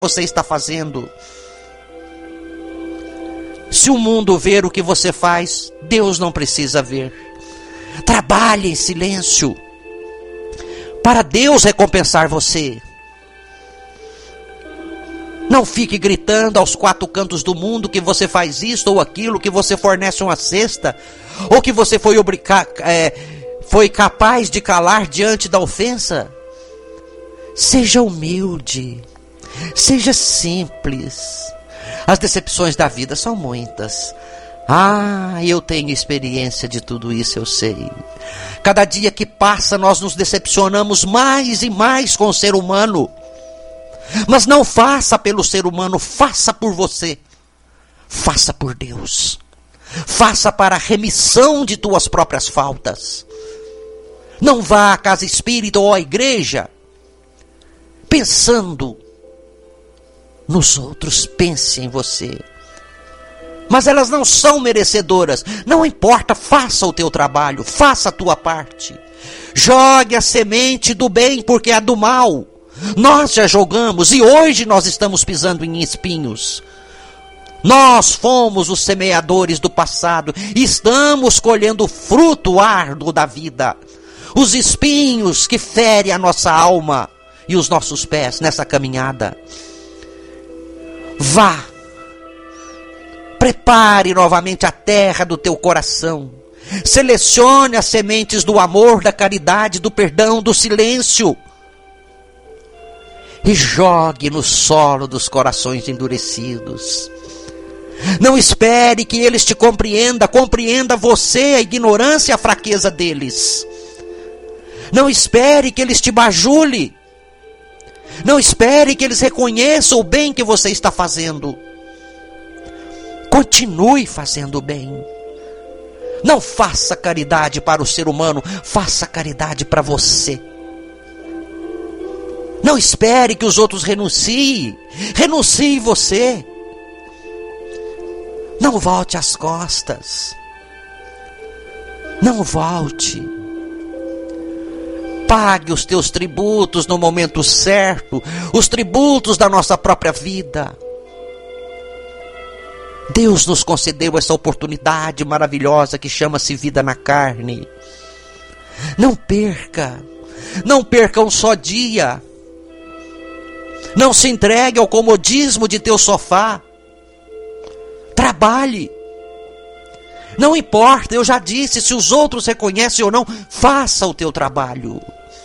você está fazendo. Se o mundo ver o que você faz, Deus não precisa ver. Trabalhe em silêncio, para Deus recompensar você. Não fique gritando aos quatro cantos do mundo que você faz isto ou aquilo, que você fornece uma cesta, ou que você foi capaz de calar diante da ofensa. Seja humilde, seja simples. As decepções da vida são muitas. Eu tenho experiência de tudo isso, eu sei. Cada dia que passa nós nos decepcionamos mais e mais com o ser humano. Mas não faça pelo ser humano, faça por você. Faça por Deus. Faça para a remissão de tuas próprias faltas. Não vá à casa espírita ou à igreja pensando nos outros, pense em você. Mas elas não são merecedoras. Não importa, faça o teu trabalho, faça a tua parte. Jogue a semente do bem, porque a do mal nós já jogamos e hoje nós estamos pisando em espinhos. Nós fomos os semeadores do passado e estamos colhendo o fruto árduo da vida. Os espinhos que ferem a nossa alma e os nossos pés nessa caminhada. Vá, prepare novamente a terra do teu coração. Selecione as sementes do amor, da caridade, do perdão, do silêncio. E jogue no solo dos corações endurecidos. Não espere que eles te compreendam. Compreenda você, a ignorância e a fraqueza deles. Não espere que eles te bajulem. Não espere que eles reconheçam o bem que você está fazendo. Continue fazendo o bem. Não faça caridade para o ser humano, faça caridade para você. Não espere que os outros renunciem. Renuncie você. Não volte as costas. Não volte. Pague os teus tributos no momento certo, os tributos da nossa própria vida. Deus nos concedeu essa oportunidade maravilhosa que chama-se vida na carne. Não perca um só dia. Não se entregue ao comodismo de teu sofá. Trabalhe. Não importa, eu já disse, se os outros reconhecem ou não, faça o teu trabalho.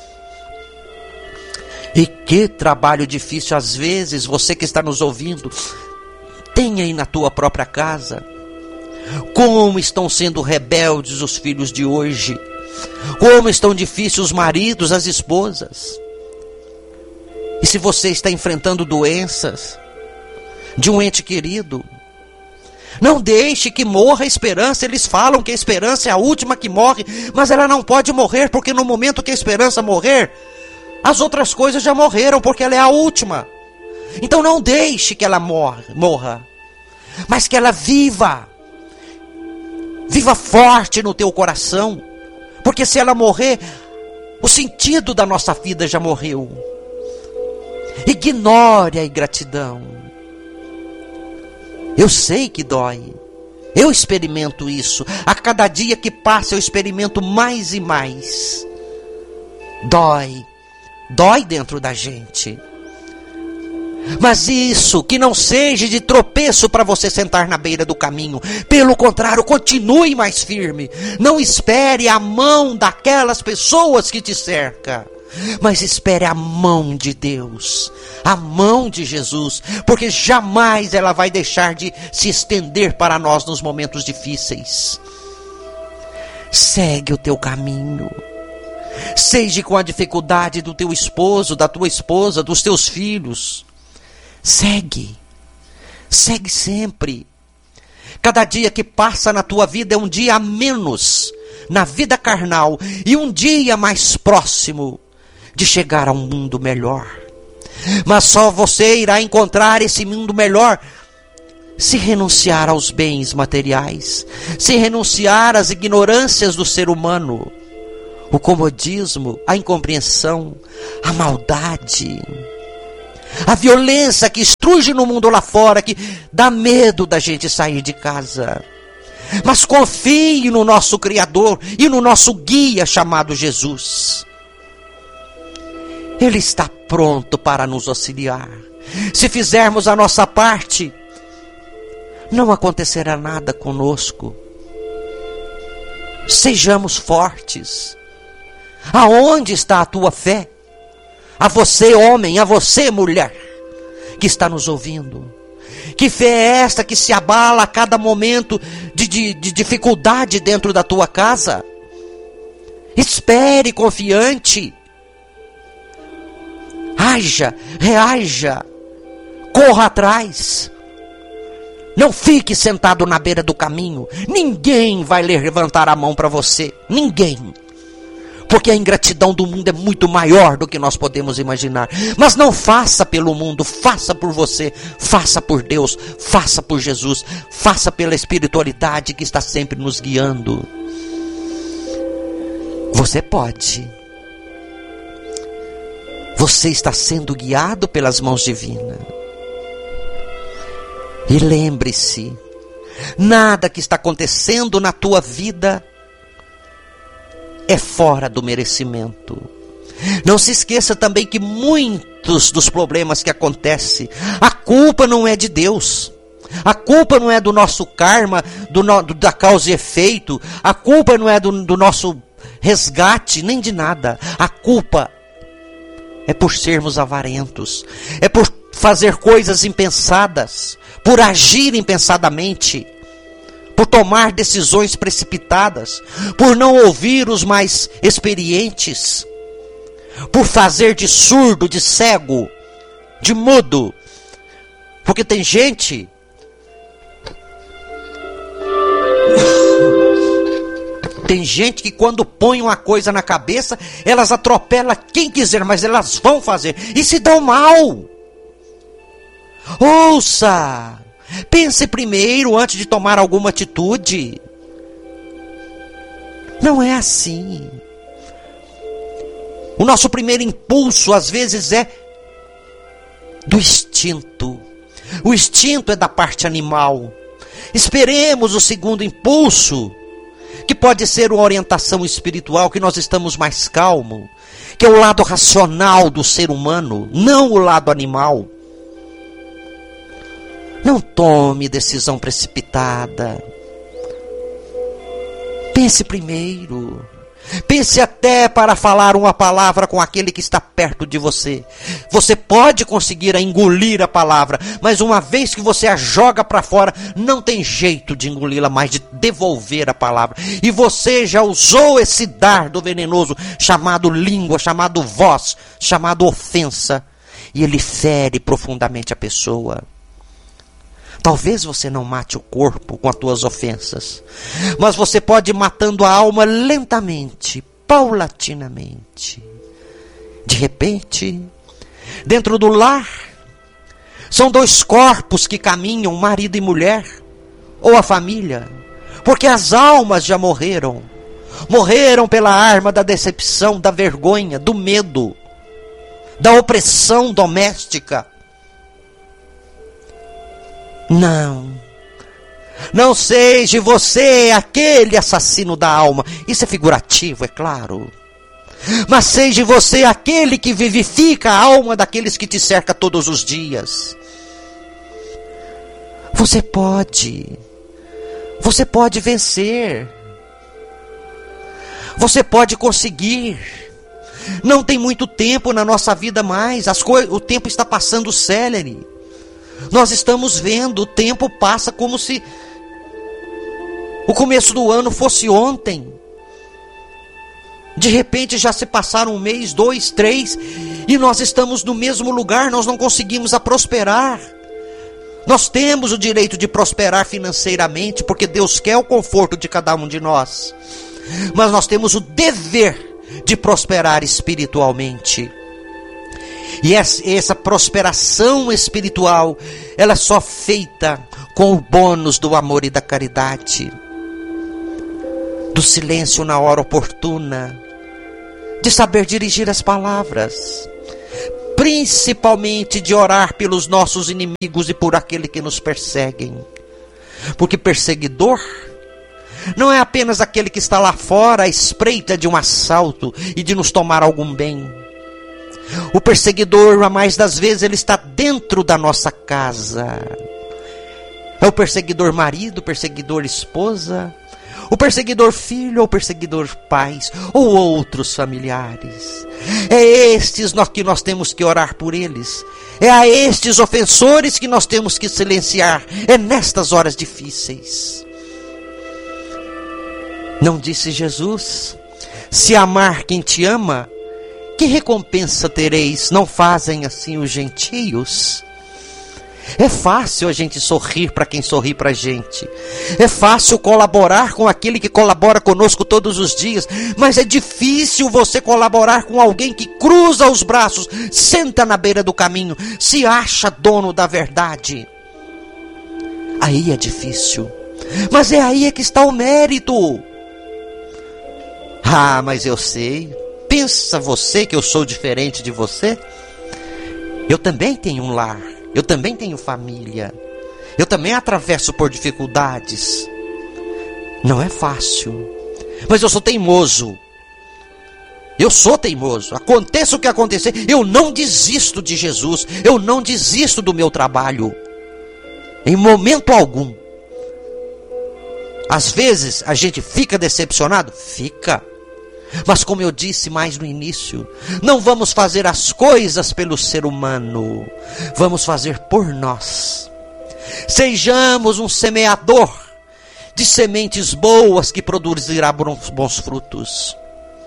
E que trabalho difícil, às vezes, você que está nos ouvindo, tem aí na tua própria casa. Como estão sendo rebeldes os filhos de hoje. Como estão difíceis os maridos, as esposas. E se você está enfrentando doenças de um ente querido, não deixe que morra a esperança. Eles falam que a esperança é a última que morre, mas ela não pode morrer, porque no momento que a esperança morrer, as outras coisas já morreram, porque ela é a última. Então não deixe que ela morra, mas que ela viva. Viva forte no teu coração, porque se ela morrer, o sentido da nossa vida já morreu. Ignore a ingratidão. Eu sei que dói. Eu experimento isso. A cada dia que passa eu experimento mais e mais. Dói. Dói dentro da gente. Mas isso que não seja de tropeço para você sentar na beira do caminho. Pelo contrário, continue mais firme. Não espere a mão daquelas pessoas que te cercam, mas espere a mão de Deus, a mão de Jesus, porque jamais ela vai deixar de se estender para nós nos momentos difíceis. Segue o teu caminho. Seja com a dificuldade do teu esposo, da tua esposa, dos teus filhos. Segue sempre. Cada dia que passa na tua vida é um dia a menos na vida carnal e um dia mais próximo de chegar a um mundo melhor. Mas só você irá encontrar esse mundo melhor se renunciar aos bens materiais, se renunciar às ignorâncias do ser humano, o comodismo, a incompreensão, a maldade. A violência que estruge no mundo lá fora, que dá medo da gente sair de casa. Mas confie no nosso Criador e no nosso guia chamado Jesus. Ele está pronto para nos auxiliar. Se fizermos a nossa parte, não acontecerá nada conosco. Sejamos fortes. Aonde está a tua fé? A você, homem, a você, mulher, que está nos ouvindo. Que fé é esta que se abala a cada momento de dificuldade dentro da tua casa? Espere confiante. Haja, reaja, corra atrás. Não fique sentado na beira do caminho. Ninguém vai levantar a mão para você. Ninguém. Porque a ingratidão do mundo é muito maior do que nós podemos imaginar. Mas não faça pelo mundo, faça por você, faça por Deus, faça por Jesus, faça pela espiritualidade que está sempre nos guiando. Você pode. Você está sendo guiado pelas mãos divinas. E lembre-se, nada que está acontecendo na tua vida é fora do merecimento. Não se esqueça também que muitos dos problemas que acontecem, a culpa não é de Deus. A culpa não é do nosso karma, da causa e efeito. A culpa não é do nosso resgate, nem de nada. A culpa é por sermos avarentos. É por fazer coisas impensadas. Por agir impensadamente. Por tomar decisões precipitadas, por não ouvir os mais experientes, por fazer de surdo, de cego, de mudo. Porque tem gente que quando põe uma coisa na cabeça, elas atropelam quem quiser, mas elas vão fazer e se dão mal. Ouça! Pense primeiro antes de tomar alguma atitude. Não é assim. O nosso primeiro impulso às vezes é do instinto. O instinto é da parte animal. Esperemos o segundo impulso, que pode ser uma orientação espiritual, que nós estamos mais calmos, que é o lado racional do ser humano, não o lado animal. Não tome decisão precipitada. Pense primeiro. Pense até para falar uma palavra com aquele que está perto de você. Você pode conseguir engolir a palavra, mas uma vez que você a joga para fora, não tem jeito de engoli-la mais, de devolver a palavra. E você já usou esse dardo venenoso chamado língua, chamado voz, chamado ofensa. E ele fere profundamente a pessoa. Talvez você não mate o corpo com as tuas ofensas, mas você pode ir matando a alma lentamente, paulatinamente. De repente, dentro do lar, são dois corpos que caminham, marido e mulher, ou a família, porque as almas já morreram. Morreram pela arma da decepção, da vergonha, do medo, da opressão doméstica. Não seja você aquele assassino da alma. Isso é figurativo, é claro. Mas seja você aquele que vivifica a alma daqueles que te cercam todos os dias. Você pode vencer. Você pode conseguir. Não tem muito tempo na nossa vida mais. O tempo está passando célere. Nós estamos vendo, o tempo passa como se o começo do ano fosse ontem. De repente já se passaram 1 mês, 2, 3, e nós estamos no mesmo lugar, nós não conseguimos prosperar. Nós temos o direito de prosperar financeiramente, porque Deus quer o conforto de cada um de nós. Mas nós temos o dever de prosperar espiritualmente. E essa prosperação espiritual, ela é só feita com o bônus do amor e da caridade, do silêncio na hora oportuna, de saber dirigir as palavras, principalmente de orar pelos nossos inimigos e por aqueles que nos perseguem. Porque perseguidor não é apenas aquele que está lá fora à espreita de um assalto e de nos tomar algum bem. O perseguidor, a mais das vezes, ele está dentro da nossa casa. É o perseguidor marido, o perseguidor esposa, o perseguidor filho, ou o perseguidor pais, ou outros familiares. É estes que nós temos que orar por eles. É a estes ofensores que nós temos que silenciar. É nestas horas difíceis. Não disse Jesus: se amar quem te ama, que recompensa tereis? Não fazem assim os gentios? É fácil a gente sorrir para quem sorri para a gente. É fácil colaborar com aquele que colabora conosco todos os dias. Mas é difícil você colaborar com alguém que cruza os braços, senta na beira do caminho, se acha dono da verdade. Aí é difícil. Mas é aí que está o mérito. Ah, mas eu sei. Pensa você que eu sou diferente de você? Eu também tenho um lar. Eu também tenho família. Eu também atravesso por dificuldades. Não é fácil. Mas eu sou teimoso. Eu sou teimoso. Aconteça o que acontecer, eu não desisto de Jesus. Eu não desisto do meu trabalho. Em momento algum. Às vezes a gente fica decepcionado? Fica. Mas como eu disse mais no início, não vamos fazer as coisas pelo ser humano, vamos fazer por nós. Sejamos um semeador de sementes boas que produzirá bons frutos.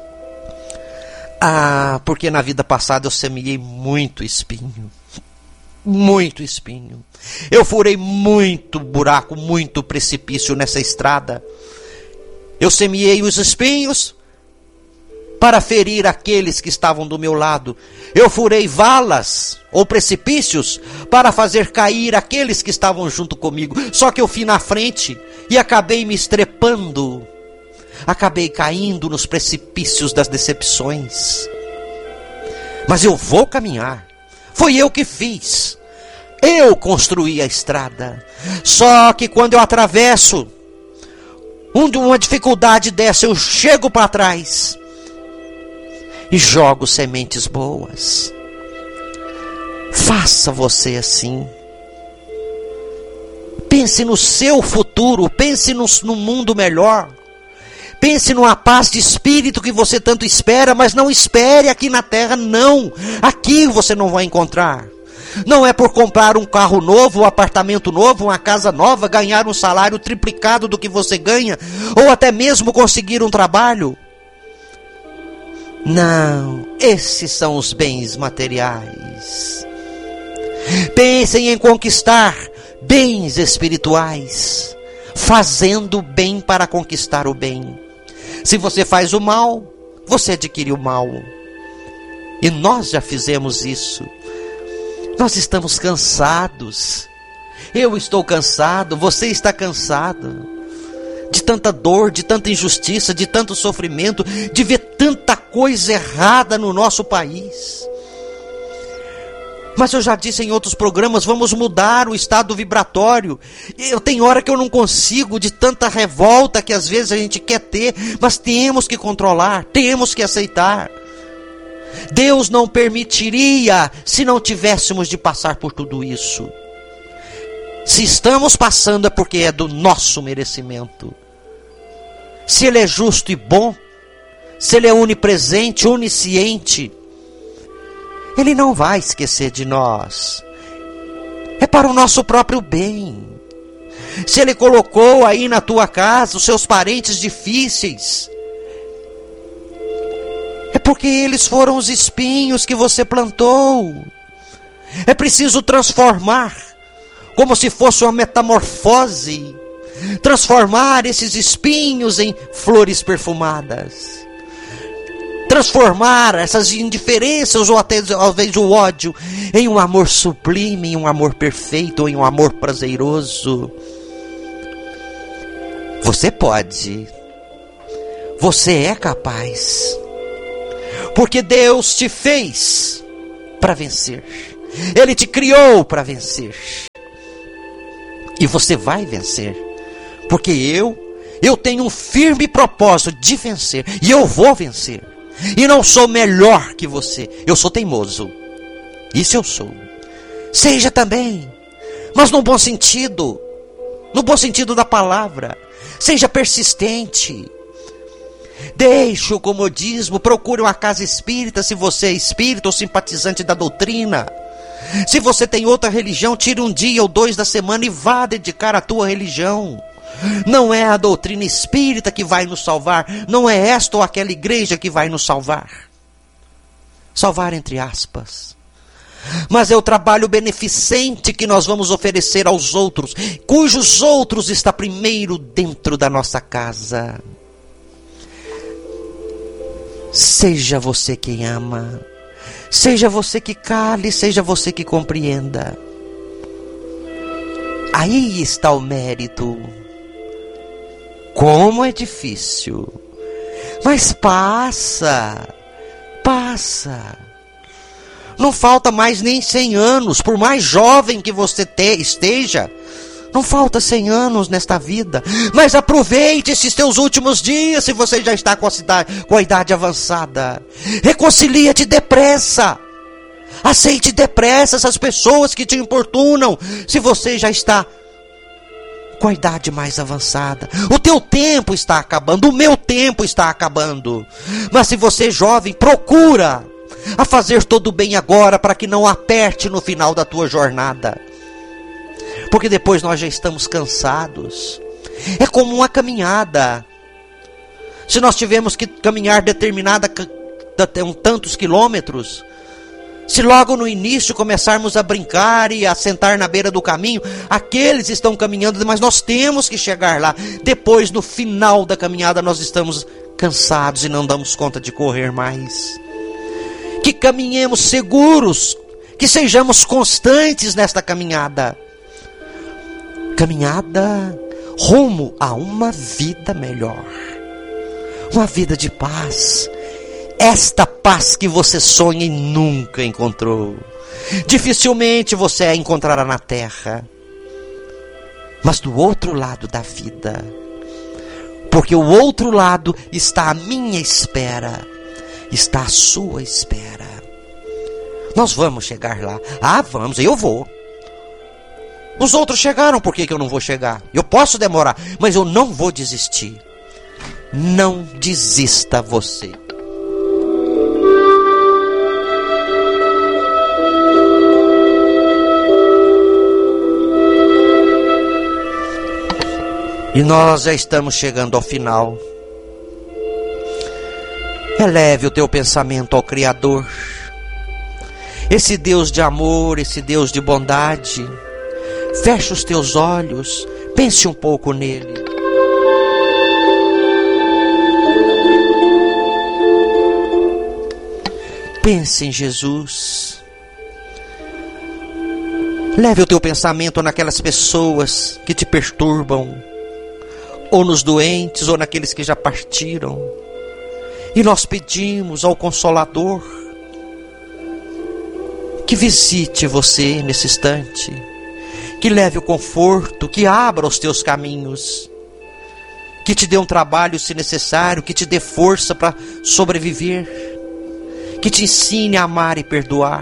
Ah, porque na vida passada eu semeei muito espinho. Muito espinho. Eu furei muito buraco, muito precipício nessa estrada. Eu semeei os espinhos para ferir aqueles que estavam do meu lado. Eu furei valas ou precipícios para fazer cair aqueles que estavam junto comigo. Só que eu fui na frente e acabei me estrepando. Acabei caindo nos precipícios das decepções. Mas eu vou caminhar. Foi eu que fiz. Eu construí a estrada. Só que quando eu atravesso uma dificuldade dessa, eu chego para trás e jogo sementes boas. Faça você assim. Pense no seu futuro. Pense no mundo melhor. Pense numa paz de espírito que você tanto espera, mas não espere aqui na terra, não. Aqui você não vai encontrar. Não é por comprar um carro novo, um apartamento novo, uma casa nova, ganhar um salário triplicado do que você ganha, ou até mesmo conseguir um trabalho. Não, esses são os bens materiais. Pensem em conquistar bens espirituais, fazendo o bem para conquistar o bem. Se você faz o mal, você adquire o mal. E nós já fizemos isso. Nós estamos cansados. Eu estou cansado, você está cansado. De tanta dor, de tanta injustiça, de tanto sofrimento, de ver tanta coisa errada no nosso país. Mas eu já disse em outros programas, vamos mudar o estado vibratório. Eu tenho hora que eu não consigo, de tanta revolta que às vezes a gente quer ter, mas temos que controlar, temos que aceitar. Deus não permitiria se não tivéssemos de passar por tudo isso. Se estamos passando é porque é do nosso merecimento. Se Ele é justo e bom, se Ele é onipresente, onisciente, Ele não vai esquecer de nós. É para o nosso próprio bem. Se Ele colocou aí na tua casa os seus parentes difíceis, é porque eles foram os espinhos que você plantou. É preciso transformar, como se fosse uma metamorfose, transformar esses espinhos em flores perfumadas. Transformar essas indiferenças ou até talvez o ódio em um amor sublime, em um amor perfeito, em um amor prazeroso. Você pode. Você é capaz. Porque Deus te fez para vencer. Ele te criou para vencer. E você vai vencer. Porque eu tenho um firme propósito de vencer. E eu vou vencer. E não sou melhor que você. Eu sou teimoso. Isso eu sou. Seja também. Mas no bom sentido. No bom sentido da palavra. Seja persistente. Deixe o comodismo. Procure uma casa espírita se você é espírita ou simpatizante da doutrina. Se você tem outra religião, tire um dia ou 2 da semana e vá dedicar à tua religião. Não é a doutrina espírita que vai nos salvar. Não é esta ou aquela igreja que vai nos salvar. Salvar entre aspas. Mas é o trabalho beneficente que nós vamos oferecer aos outros, cujos outros está primeiro dentro da nossa casa. Seja você quem ama. Seja você que cale, seja você que compreenda. Aí está o mérito. Como é difícil. Mas passa. Não falta mais nem 100 anos, por mais jovem que você esteja. Não falta 100 anos nesta vida. Mas aproveite esses teus últimos dias, se você já está com a idade avançada. Reconcilia-te depressa. Aceite depressa essas pessoas que te importunam, se você já está com a idade mais avançada. O teu tempo está acabando, o meu tempo está acabando. Mas se você é jovem, procura a fazer todo bem agora, para que não aperte no final da tua jornada. Porque depois nós já estamos cansados. É como uma caminhada. Se nós tivermos que caminhar tantos quilômetros, se logo no início começarmos a brincar e a sentar na beira do caminho, aqueles estão caminhando, mas nós temos que chegar lá. Depois, no final da caminhada, nós estamos cansados e não damos conta de correr mais. Que caminhemos seguros, que sejamos constantes nesta caminhada. Caminhada rumo a uma vida melhor. Uma vida de paz. Esta paz que você sonha e nunca encontrou. Dificilmente você a encontrará na terra. Mas do outro lado da vida. Porque o outro lado está à minha espera. Está à sua espera. Nós vamos chegar lá. Ah, vamos, eu vou. Os outros chegaram, por que eu não vou chegar? Eu posso demorar, mas eu não vou desistir. Não desista você. E nós já estamos chegando ao final. Eleve o teu pensamento ao Criador. Esse Deus de amor, esse Deus de bondade. Feche os teus olhos, pense um pouco nele. Pense em Jesus. Leve o teu pensamento naquelas pessoas que te perturbam, ou nos doentes, ou naqueles que já partiram. E nós pedimos ao Consolador que visite você nesse instante, que leve o conforto, que abra os teus caminhos, que te dê um trabalho se necessário, que te dê força para sobreviver, que te ensine a amar e perdoar.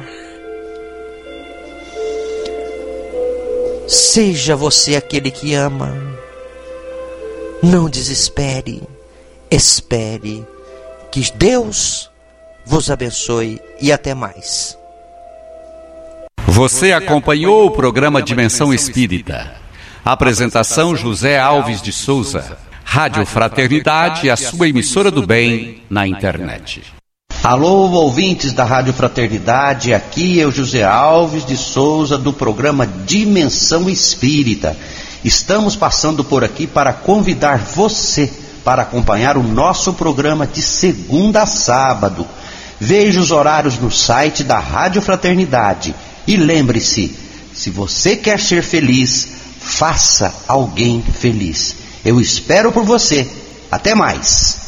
Seja você aquele que ama. Não desespere, espere. Que Deus vos abençoe e até mais. Você acompanhou o programa Dimensão Espírita. Apresentação José Alves de Souza. Rádio Fraternidade, a sua emissora do bem na internet. Alô, ouvintes da Rádio Fraternidade, aqui é o José Alves de Souza do programa Dimensão Espírita. Estamos passando por aqui para convidar você para acompanhar o nosso programa de segunda a sábado. Veja os horários no site da Rádio Fraternidade. E lembre-se, se você quer ser feliz, faça alguém feliz. Eu espero por você. Até mais.